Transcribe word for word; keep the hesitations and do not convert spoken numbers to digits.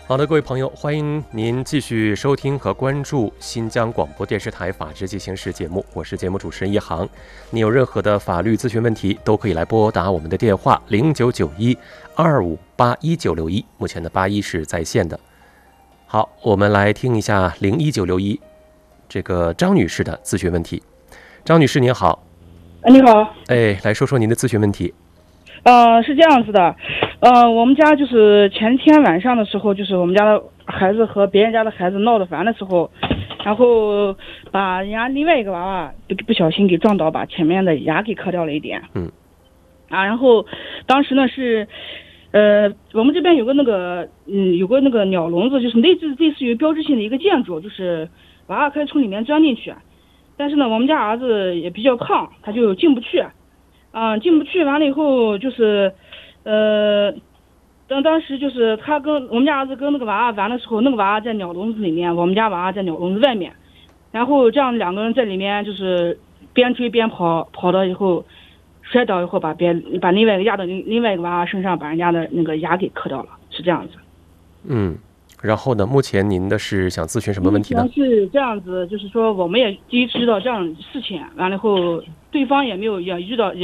好的，各位朋友，欢迎您继续收听和关注新疆广播电视台法治进行时节目，我是节目主持人一航。你有任何的法律咨询问题，都可以来拨打我们的电话零九九一二五八一九六一，目前的八一是在线的。好，我们来听一下零一九六一这个张女士的咨询问题。张女士您好。 你好。 哎，来说说您的咨询问题。 呃，是这样子的，呃，我们家就是前天晚上的时候，就是我们家的孩子和别人家的孩子闹得烦的时候，然后把人家另外一个娃娃不不小心给撞倒，把前面的牙给磕掉了一点。 嗯。 啊，然后当时呢是，呃，我们这边有个那个，嗯，有个那个鸟笼子，就是类似类似于标志性的一个建筑，就是娃娃可以从里面钻进去，但是呢，我们家儿子也比较胖，他就进不去。啊，进不去，完了以后就是，呃，当当时就是他跟我们家儿子跟那个娃娃玩的时候，那个娃娃在鸟笼子里面，我们家娃娃在鸟笼子外面，然后这样两个人在里面就是边追边跑，跑到以后摔倒以后把别把另外一个压到另另外一个娃娃身上，把人家的那个牙给磕掉了，是这样子。 嗯。然后呢？目前您的是想咨询什么问题呢？ 是这样子，就是说我们也第一次知道这样的事情，完了以后对方也没有也遇到。